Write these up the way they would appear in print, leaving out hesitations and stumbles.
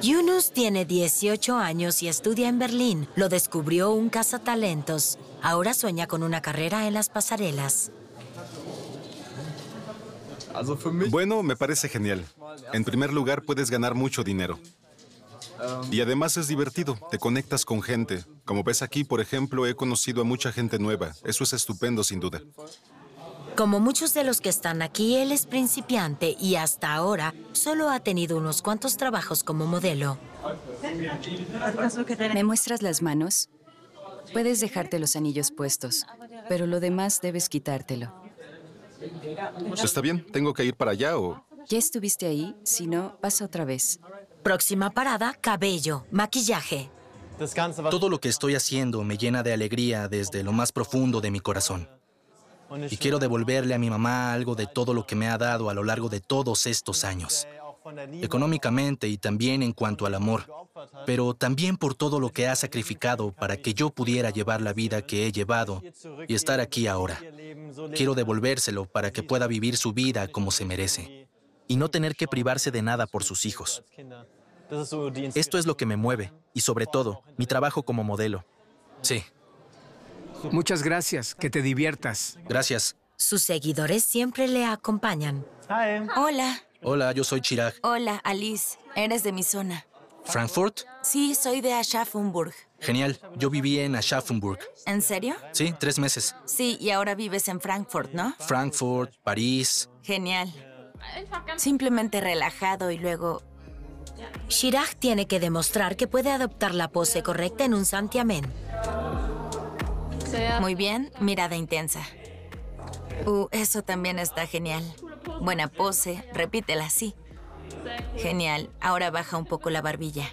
Yunus tiene 18 años y estudia en Berlín. Lo descubrió un cazatalentos. Ahora sueña con una carrera en las pasarelas. Bueno, me parece genial. En primer lugar, puedes ganar mucho dinero. Y además es divertido, te conectas con gente. Como ves aquí, por ejemplo, he conocido a mucha gente nueva. Eso es estupendo, sin duda. Como muchos de los que están aquí, él es principiante y hasta ahora solo ha tenido unos cuantos trabajos como modelo. ¿Me muestras las manos? Puedes dejarte los anillos puestos, pero lo demás debes quitártelo. ¿Está bien? ¿Tengo que ir para allá o...? ¿Ya estuviste ahí? Si no, pasa otra vez. Próxima parada, cabello, maquillaje. Todo lo que estoy haciendo me llena de alegría desde lo más profundo de mi corazón. Y quiero devolverle a mi mamá algo de todo lo que me ha dado a lo largo de todos estos años. Económicamente y también en cuanto al amor. Pero también por todo lo que ha sacrificado para que yo pudiera llevar la vida que he llevado y estar aquí ahora. Quiero devolvérselo para que pueda vivir su vida como se merece. Y no tener que privarse de nada por sus hijos. Esto es lo que me mueve. Y sobre todo, mi trabajo como modelo. Sí. Muchas gracias. Que te diviertas. Gracias. Sus seguidores siempre le acompañan. Hola. Hola, yo soy Chirag. Hola, Alice. Eres de mi zona. ¿Frankfurt? Sí, soy de Aschaffenburg. Genial. Yo viví en Aschaffenburg. ¿En serio? Sí, 3 meses. Sí, y ahora vives en Frankfurt, ¿no? Frankfurt, París. Genial. Simplemente relajado y luego... Chirag tiene que demostrar que puede adoptar la pose correcta en un santiamén. Muy bien, mirada intensa. Eso también está genial. Buena pose, repítela así. Genial, ahora baja un poco la barbilla.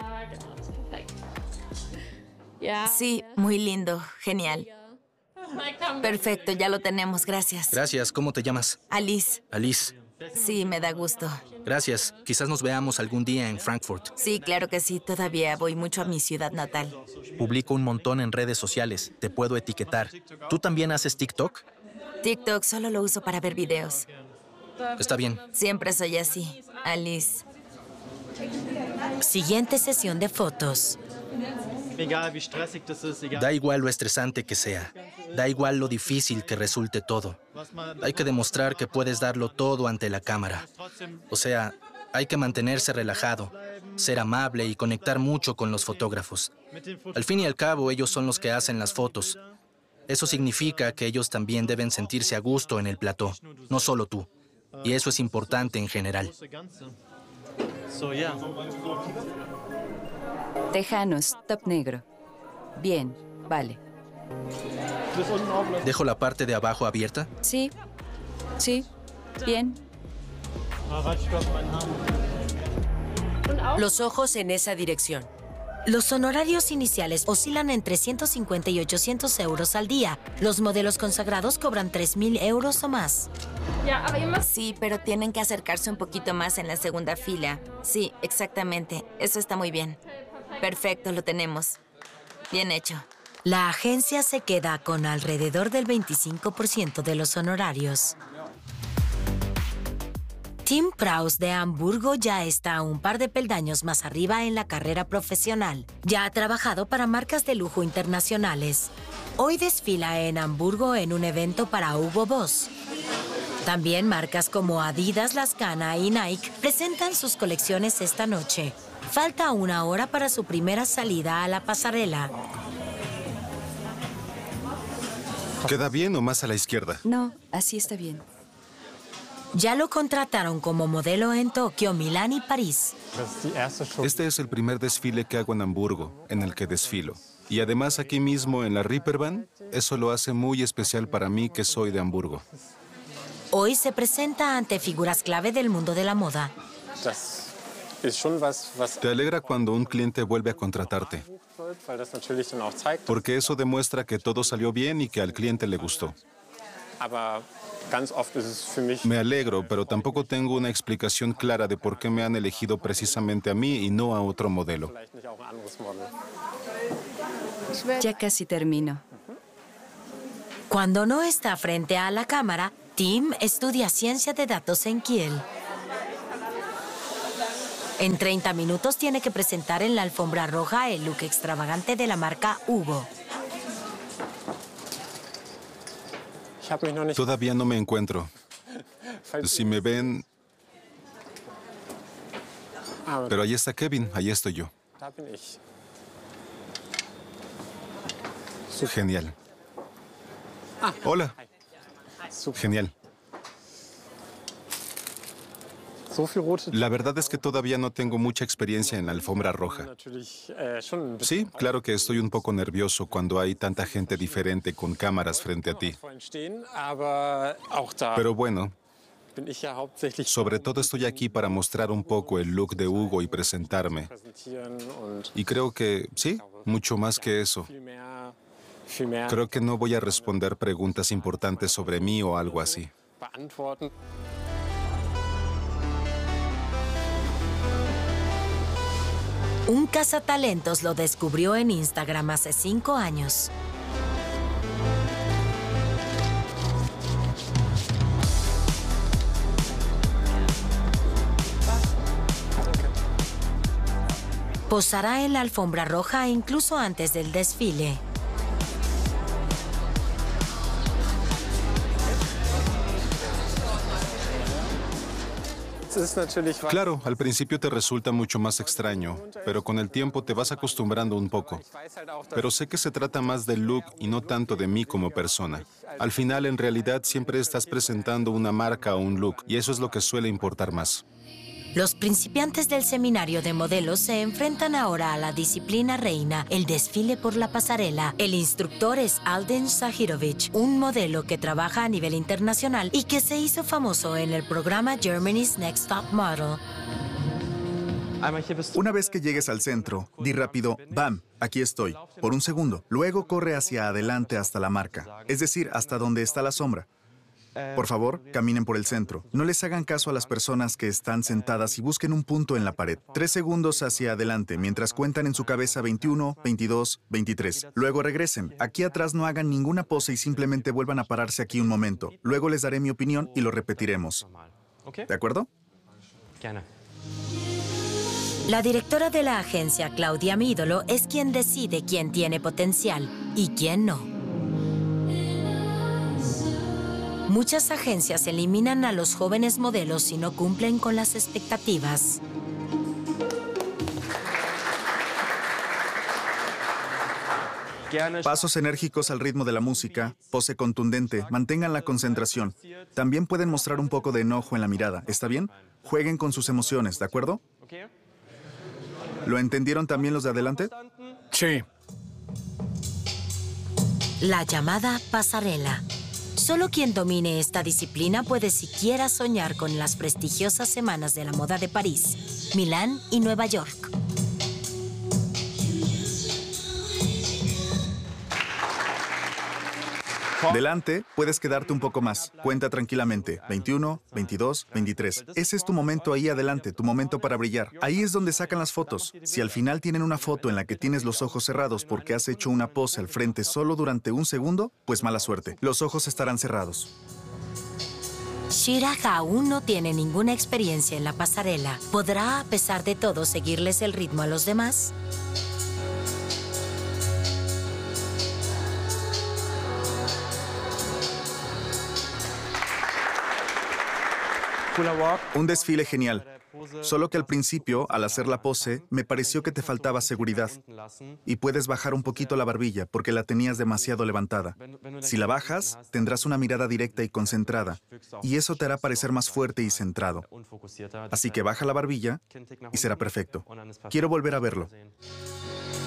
Sí, muy lindo, genial. Perfecto, ya lo tenemos, gracias. Gracias, ¿cómo te llamas? Alice. Alice. Sí, me da gusto. Gracias, quizás nos veamos algún día en Frankfurt. Sí, claro que sí, todavía voy mucho a mi ciudad natal. Publico un montón en redes sociales, te puedo etiquetar. ¿Tú también haces TikTok? TikTok solo lo uso para ver videos. Está bien. Siempre soy así, Alice. Siguiente sesión de fotos. Da igual lo estresante que sea. Da igual lo difícil que resulte todo. Hay que demostrar que puedes darlo todo ante la cámara. O sea, hay que mantenerse relajado, ser amable y conectar mucho con los fotógrafos. Al fin y al cabo, ellos son los que hacen las fotos. Eso significa que ellos también deben sentirse a gusto en el plató, no solo tú. Y eso es importante en general. Tejanos, top negro. Bien, vale. ¿Dejo la parte de abajo abierta? Sí, sí, bien. Los ojos en esa dirección. Los honorarios iniciales oscilan entre 150 y 800 euros al día. Los modelos consagrados cobran 3.000 euros o más. Sí, pero tienen que acercarse un poquito más en la segunda fila. Sí, exactamente. Eso está muy bien. Perfecto, lo tenemos. Bien hecho. La agencia se queda con alrededor del 25% de los honorarios. Tim Praus de Hamburgo ya está un par de peldaños más arriba en la carrera profesional. Ya ha trabajado para marcas de lujo internacionales. Hoy desfila en Hamburgo en un evento para Hugo Boss. También marcas como Adidas, Lascana y Nike presentan sus colecciones esta noche. Falta 1 hora para su primera salida a la pasarela. ¿Queda bien o más a la izquierda? No, así está bien. Ya lo contrataron como modelo en Tokio, Milán y París. Este es el primer desfile que hago en Hamburgo, en el que desfilo. Y además aquí mismo en la Reeperbahn, eso lo hace muy especial para mí que soy de Hamburgo. Hoy se presenta ante figuras clave del mundo de la moda. Te alegra cuando un cliente vuelve a contratarte, porque eso demuestra que todo salió bien y que al cliente le gustó. Me alegro, pero tampoco tengo una explicación clara de por qué me han elegido precisamente a mí y no a otro modelo. Ya casi termino. Cuando no está frente a la cámara, Tim estudia ciencia de datos en Kiel. En 30 minutos tiene que presentar en la alfombra roja el look extravagante de la marca Hugo. Todavía no me encuentro. Si me ven... Pero ahí está Kevin, ahí estoy yo. Genial. Hola. Genial. La verdad es que todavía no tengo mucha experiencia en la alfombra roja. Sí, claro que estoy un poco nervioso cuando hay tanta gente diferente con cámaras frente a ti. Pero bueno, sobre todo estoy aquí para mostrar un poco el look de Hugo y presentarme. Y creo que, sí, mucho más que eso. Creo que no voy a responder preguntas importantes sobre mí o algo así. Un cazatalentos lo descubrió en Instagram hace 5 años. Posará en la alfombra roja incluso antes del desfile. Claro, al principio te resulta mucho más extraño, pero con el tiempo te vas acostumbrando un poco. Pero sé que se trata más del look y no tanto de mí como persona. Al final, en realidad, siempre estás presentando una marca o un look, y eso es lo que suele importar más. Los principiantes del seminario de modelos se enfrentan ahora a la disciplina reina, el desfile por la pasarela. El instructor es Alden Zahirovic, un modelo que trabaja a nivel internacional y que se hizo famoso en el programa Germany's Next Top Model. Una vez que llegues al centro, di rápido, ¡bam! Aquí estoy, por un segundo. Luego corre hacia adelante hasta la marca, es decir, hasta donde está la sombra. Por favor, caminen por el centro. No les hagan caso a las personas que están sentadas y busquen un punto en la pared. 3 segundos hacia adelante, mientras cuentan en su cabeza 21, 22, 23. Luego regresen. Aquí atrás no hagan ninguna pose y simplemente vuelvan a pararse aquí un momento. Luego les daré mi opinión y lo repetiremos. ¿De acuerdo? La directora de la agencia, Claudia Mídolo, es quien decide quién tiene potencial y quién no. Muchas agencias eliminan a los jóvenes modelos si no cumplen con las expectativas. Pasos enérgicos al ritmo de la música, pose contundente, mantengan la concentración. También pueden mostrar un poco de enojo en la mirada, ¿está bien? Jueguen con sus emociones, ¿de acuerdo? ¿Lo entendieron también los de adelante? Sí. La llamada pasarela. Solo quien domine esta disciplina puede siquiera soñar con las prestigiosas semanas de la moda de París, Milán y Nueva York. Delante, puedes quedarte un poco más. Cuenta tranquilamente. 21, 22, 23. Ese es tu momento ahí adelante, tu momento para brillar. Ahí es donde sacan las fotos. Si al final tienen una foto en la que tienes los ojos cerrados porque has hecho una pose al frente solo durante un segundo, pues mala suerte. Los ojos estarán cerrados. Chirag aún no tiene ninguna experiencia en la pasarela. ¿Podrá, a pesar de todo, seguirles el ritmo a los demás? Un desfile genial. Solo que al principio, al hacer la pose, me pareció que te faltaba seguridad. Y puedes bajar un poquito la barbilla porque la tenías demasiado levantada. Si la bajas, tendrás una mirada directa y concentrada. Y eso te hará parecer más fuerte y centrado. Así que baja la barbilla y será perfecto. Quiero volver a verlo.